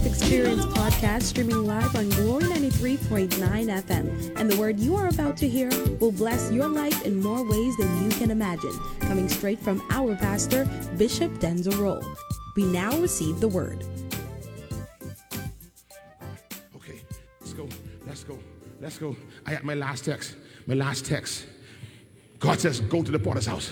Life Experience podcast streaming live on Glory 93.9 FM. And the word you are about to hear will bless your life in more ways than you can imagine. Coming straight from our pastor, Bishop Denzel Rolle. We now receive the word. Okay, let's go. I had my last text. God says, go to the potter's house.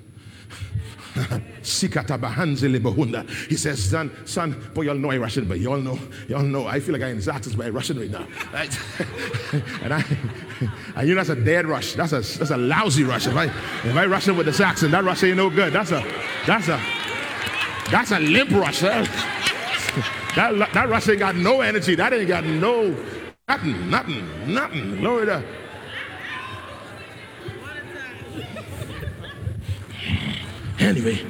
He says, son, boy, y'all know I Russian, but y'all know, I feel like I'm in Zaxxon's by Russian right now. Right? and you know, that's a dead rush. That's a lousy rush. If I Russian with the Saxon, that rush ain't no good. That's a limp rush. That rush ain't got no energy. That ain't got no, nothing. Glory to Anyway,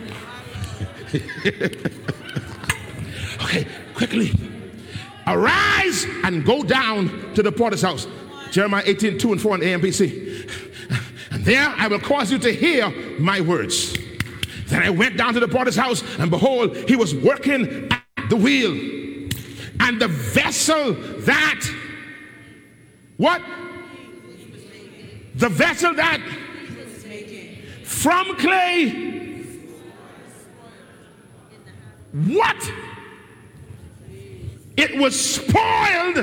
okay, quickly. Arise and go down to the potter's house. Jeremiah 18:2 and 4 on AMPC. And there I will cause you to hear my words. Then I went down to the potter's house, and behold, he was working at the wheel. And the vessel that, what? The vessel that from clay. What? It was spoiled.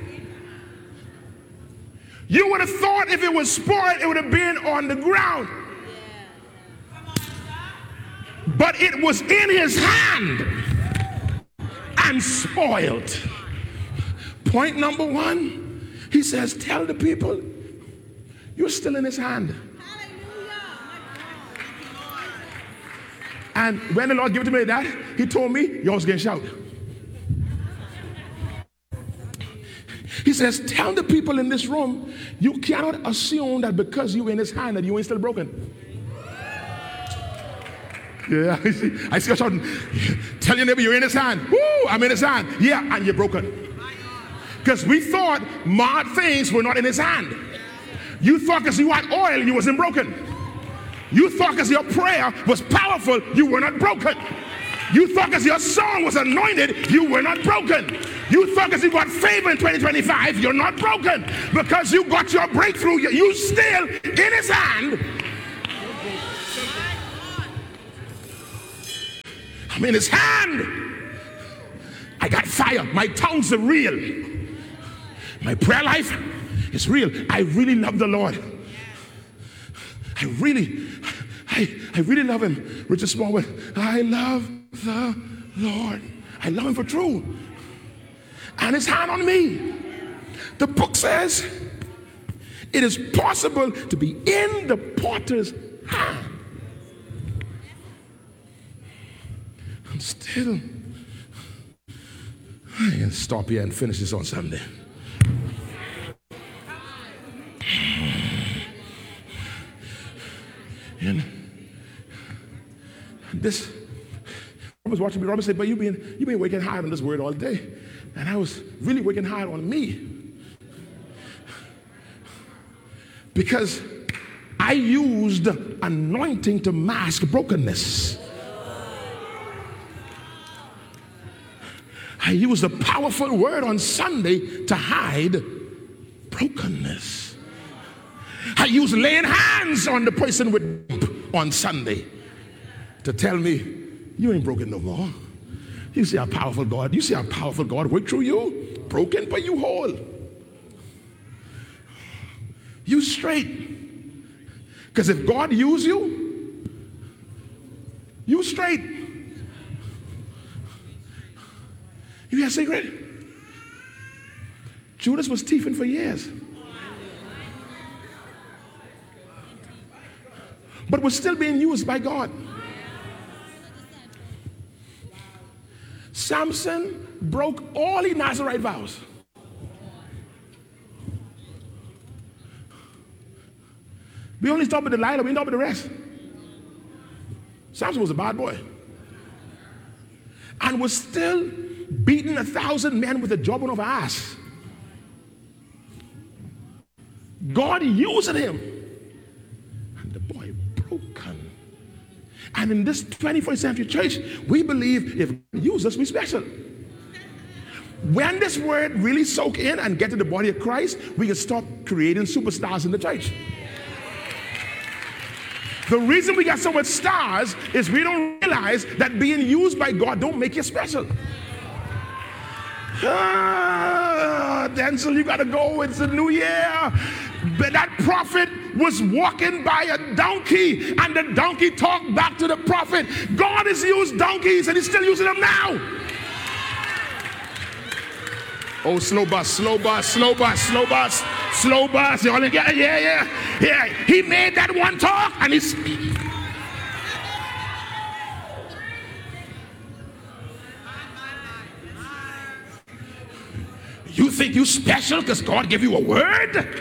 You would have thought if it was spoiled, it would have been on the ground. But it was in his hand and spoiled. Point number one, he says, tell the people, you're still in his hand. And when the Lord gave it to me that, he told me, yours can shout. He says, tell the people in this room, you cannot assume that because you're in his hand that you ain't still broken. Yeah, I see you shouting. Tell your neighbor you're in his hand. Woo, I'm in his hand. Yeah, and you're broken. Because we thought marred things were not in his hand. You thought because you had oil, you wasn't broken. You thought because your prayer was powerful, you were not broken. You thought because your song was anointed, you were not broken. You thought because you got favor in 2025, you're not broken. Because you got your breakthrough, you still in his hand. I'm in his hand. I got fire. My tongues are real. My prayer life is real. I really love the Lord. I really love him. Richard Smallwood, I love the Lord. I love him for true. And his hand on me. The book says it is possible to be in the potter's hand. I'm still, I can stop here and finish this on Sunday. And this, I was watching me. Robert said, but you've been working hard on this word all day. And I was really working hard on me. Because I used anointing to mask brokenness. I used a powerful word on Sunday to hide brokenness. I used laying hands on the person with on Sunday to tell me, you ain't broken no more. You see how powerful God worked through you? Broken, but you whole. You straight. Because if God used you, you straight. You hear a secret? Judas was thieving for years. But was still being used by God. Samson broke all his Nazarite vows. We only stopped with Delilah, we didn't stop with the rest. Samson was a bad boy. And was still beating 1,000 men with a jawbone of an ass. God using him. And the boy broken. And in this 21st century church, we believe if God uses us, we're special. When this word really soak in and get to the body of Christ, we can stop creating superstars in the church. The reason we got so much stars is we don't realize that being used by God don't make you special. Denzel, you got to go. It's the new year. But that prophet was walking by a donkey, and the donkey talked back to the prophet. God has used donkeys, and he's still using them now. Oh, slow bus, slow bus, slow bus, slow bus, slow bus. Yeah. He made that one talk, and he's... You think you special because God gave you a word?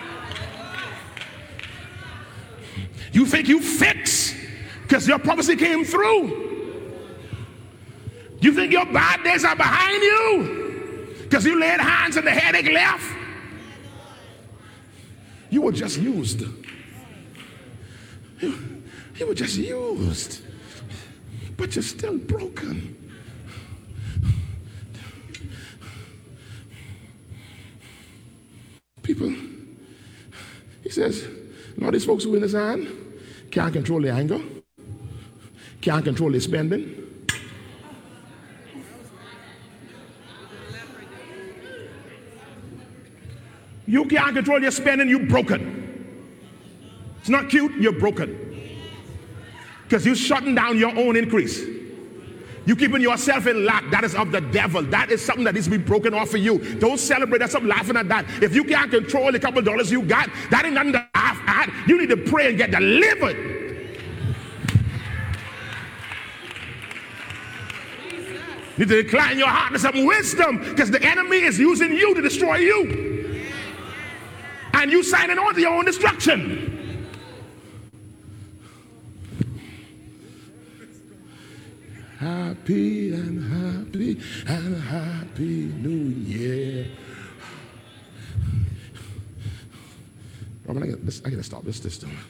You think you fix because your prophecy came through? You think your bad days are behind you because you laid hands and the headache left? You were just used. You were just used. But you're still broken. People, he says, all these folks who in his hand can't control their anger, can't control their spending. You can't control your spending, you're broken. It's not cute, you're broken. Because you're shutting down your own increase. You keeping yourself in lack. That is of the devil. That is something that needs to be broken off of you. Don't celebrate that. Stop laughing at that. If you can't control the couple dollars you got, that ain't nothing to laugh at. You need to pray and get delivered. You need to incline your heart to some wisdom, because the enemy is using you to destroy you. And you signing on to your own destruction. Happy and happy New Year. Robin, I gotta stop this time.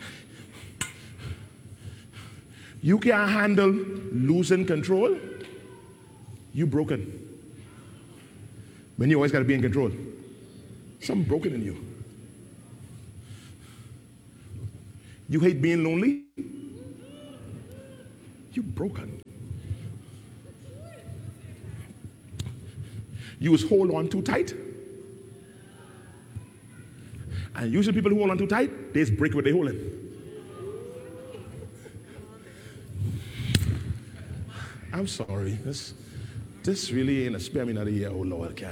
You can't handle losing control. You broken. When you always gotta be in control. Something broken in you. You hate being lonely. You broken. You was hold on too tight. And usually people who hold on too tight, they just break what they hold in. I'm sorry. This really ain't a spare me another year, oh Lord, can.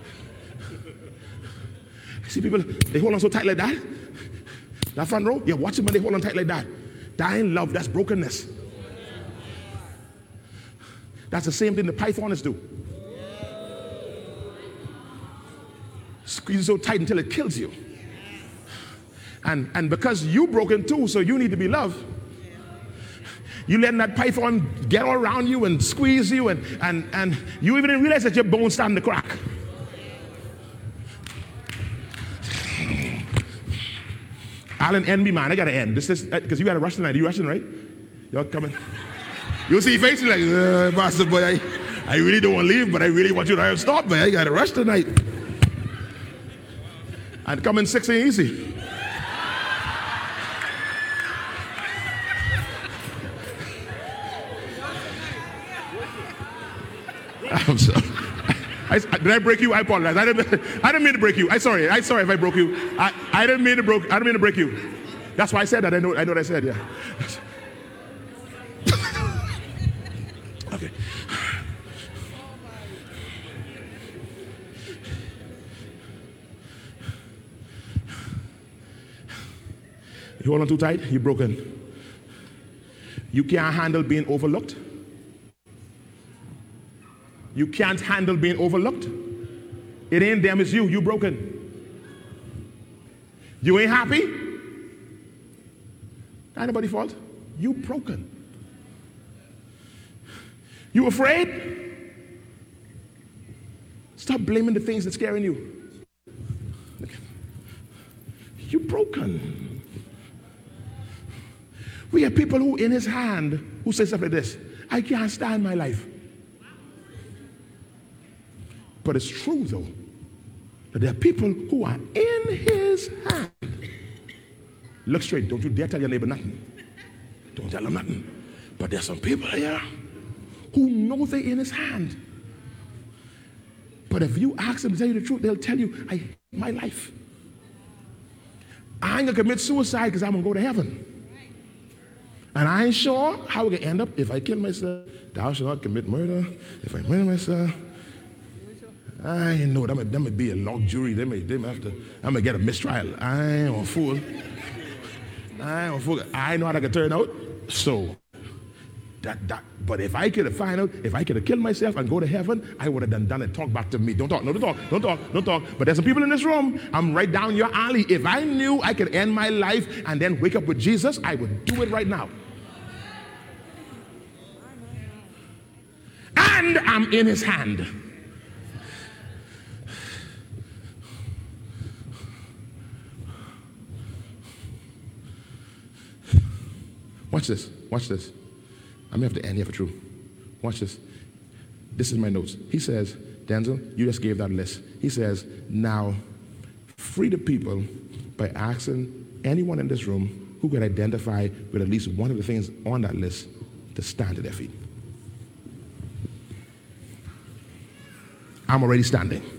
See people, they hold on so tight like that. That front row, yeah, watch them when they hold on tight like that. That ain't love, that's brokenness. That's the same thing the pythons do. Squeeze so tight until it kills you. And because you broken too, so you need to be loved. You letting that python get all around you and squeeze you, and you even didn't realize that your bones starting to crack. Alan, end me, man. I gotta end. This is because you gotta rush tonight. Are you rushing, right? Y'all coming? You'll see faces like, Master Boy, I really don't want to leave, but I really want you to stop, man. I gotta rush tonight. And coming 6 ain't easy. I'm sorry. Did I break you? I apologize. I didn't mean to break you. I'm sorry if I broke you. I didn't mean to break you. That's why I said that. I know what I said. Yeah. Okay. You hold on too tight, you're broken. You can't handle being overlooked. You can't handle being overlooked. It ain't them, it's you. You broken. You ain't happy. Ain't nobody's fault. You broken. You afraid? Stop blaming the things that's scaring you. You broken. We have people who in his hand who say stuff like this. I can't stand my life. But it's true, though, that there are people who are in his hand. Look straight. Don't you dare tell your neighbor nothing. Don't tell them nothing. But there's some people here who know they're in his hand. But if you ask them to tell you the truth, they'll tell you, I hate my life. I ain't going to commit suicide because I'm going to go to heaven. And I ain't sure how we're going to end up if I kill myself. Thou shalt not commit murder. If I murder myself, I ain't know. That might be a luxury. They may have to, I'm going to get a mistrial. I ain't a fool. I know how that could turn out. So, but if I could have killed myself and go to heaven, I would have done it. Talk back to me. Don't talk. But there's some people in this room. I'm right down your alley. If I knew I could end my life and then wake up with Jesus, I would do it right now. And I'm in his hand. Watch this. I'm going to have to end here for true. Watch this. This is my notes. He says, Denzel, you just gave that list. He says, now, free the people by asking anyone in this room who could identify with at least one of the things on that list to stand to their feet. I'm already standing.